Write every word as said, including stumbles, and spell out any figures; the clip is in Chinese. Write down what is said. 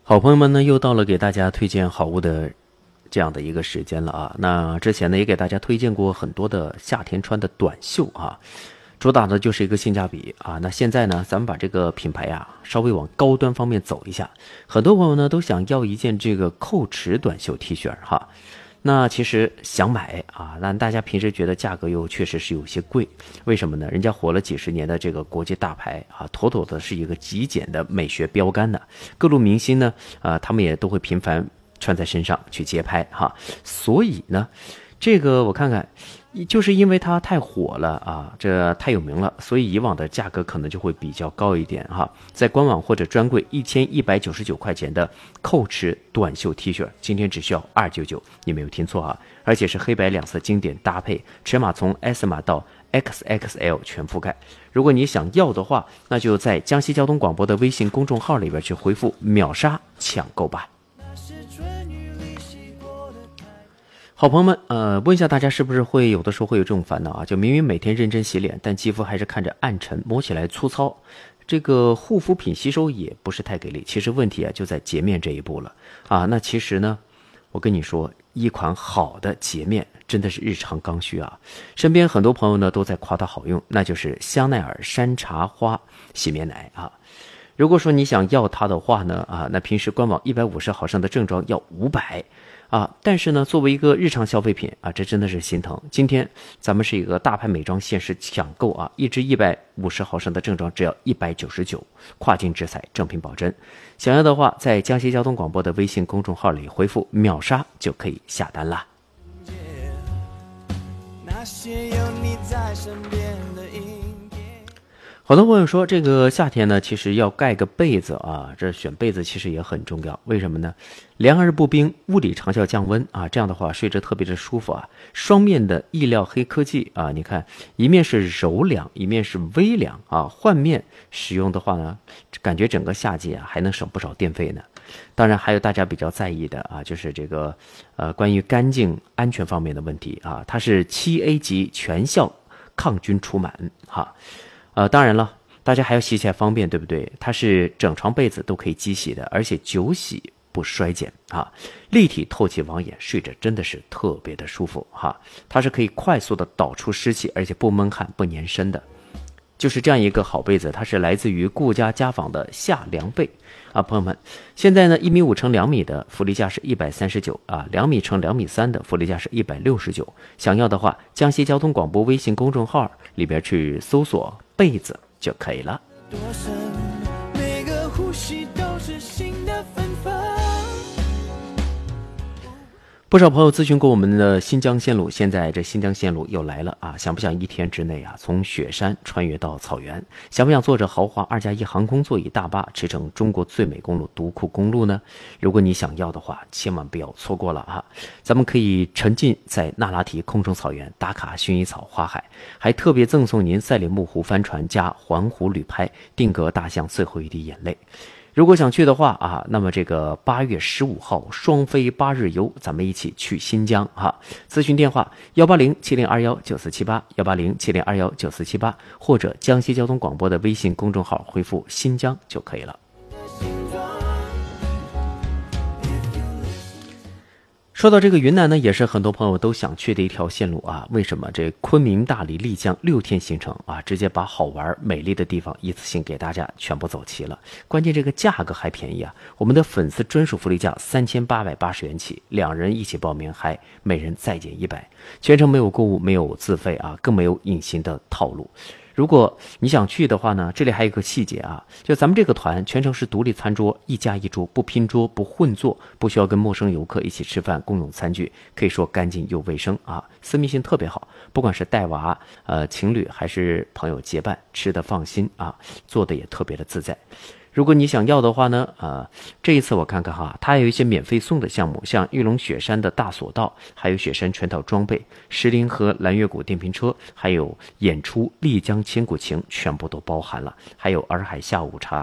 好朋友们呢，又到了给大家推荐好物的这样的一个时间了啊。那之前呢，也给大家推荐过很多的夏天穿的短袖啊，主打的就是一个性价比啊。那现在呢，咱们把这个品牌啊稍微往高端方面走一下，很多朋友呢都想要一件这个扣尺短袖 T 恤哈。那其实想买啊，但大家平时觉得价格又确实是有些贵，为什么呢？人家活了几十年的这个国际大牌啊，妥妥的是一个极简的美学标杆的。各路明星呢，啊，他们也都会频繁穿在身上去街拍哈。所以呢，这个我看看，就是因为它太火了啊，这太有名了，所以以往的价格可能就会比较高一点哈。在官网或者专柜一千一百九十九块钱的扣尺短袖 T 恤，今天只需要二百九十九，你没有听错啊，而且是黑白两色经典搭配，尺码从 S 码到 X X L 全覆盖。如果你想要的话，那就在江西交通广播的微信公众号里边去回复秒杀抢购吧。好朋友们，呃，问一下大家是不是会有的时候会有这种烦恼啊？就明明每天认真洗脸，但肌肤还是看着暗沉，摸起来粗糙，这个护肤品吸收也不是太给力。其实问题啊就在洁面这一步了啊。那其实呢，我跟你说，一款好的洁面真的是日常刚需啊。身边很多朋友呢都在夸它好用，那就是香奈儿山茶花洗面奶啊。如果说你想要它的话呢，啊，那平时官网一百五十毫升的正装要五百。啊，但是呢，作为一个日常消费品啊，这真的是心疼。今天咱们是一个大牌美妆限时抢购啊，一支一百五十毫升的正装只要一百九十九，跨境直采，正品保真。想要的话，在江西交通广播的微信公众号里回复秒杀就可以下单啦。那些有你在身边的好多朋友说，这个夏天呢，其实要盖个被子啊，这选被子其实也很重要。为什么呢？凉而不冰，物理长效降温啊，这样的话睡着特别的舒服啊。双面的意料黑科技啊，你看，一面是柔凉，一面是微凉啊。换面使用的话呢，感觉整个夏季啊还能省不少电费呢。当然，还有大家比较在意的啊，就是这个呃关于干净安全方面的问题啊，它是七 A 级全效抗菌除螨哈。呃，当然了，大家还要洗起来方便，对不对？它是整床被子都可以机洗的，而且久洗不衰减啊，立体透气网眼，睡着真的是特别的舒服哈。它是可以快速的导出湿气，而且不闷汗不粘身的，就是这样一个好被子，它是来自于顾家家纺的夏凉被啊，朋友们，现在呢一米五乘两米的福利价是一百三十九啊，两米乘两米三的福利价是一百六十九。想要的话，江西交通广播微信公众号里边去搜索被子就可以了。每个呼吸都是新的芬芳。不少朋友咨询过我们的新疆线路，现在这新疆线路又来了啊！想不想一天之内啊，从雪山穿越到草原？想不想坐着豪华二加一航空座椅大巴驰骋中国最美公路独库公路呢？如果你想要的话，千万不要错过了哈！咱们可以沉浸在那拉提空中草原，打卡薰衣草花海，还特别赠送您赛里木湖帆船加环湖旅拍，定格大象最后一滴眼泪。如果想去的话啊，那么这个八月十五号双飞八日游，咱们一起去新疆哈。咨询电话幺八零七零二幺九四七八幺八零七零二幺九四七八，或者江西交通广播的微信公众号回复新疆就可以了。说到这个云南呢，也是很多朋友都想去的一条线路啊。为什么？这昆明、大理、丽江六天行程啊，直接把好玩美丽的地方一次性给大家全部走齐了。关键这个价格还便宜啊，我们的粉丝专属福利价三千八百八十元起，两人一起报名还每人再减一百，全程没有购物，没有自费啊，更没有隐形的套路。如果你想去的话呢，这里还有一个细节啊，就咱们这个团全程是独立餐桌，一家一桌，不拼桌不混坐，不需要跟陌生游客一起吃饭，共用餐具，可以说干净又卫生啊，私密性特别好，不管是带娃呃情侣还是朋友结伴，吃的放心啊，做的也特别的自在。如果你想要的话呢，呃，这一次我看看哈，它还有一些免费送的项目，像玉龙雪山的大索道，还有雪山全套装备，石林和蓝月谷电瓶车，还有演出丽江千古情，全部都包含了，还有洱海下午茶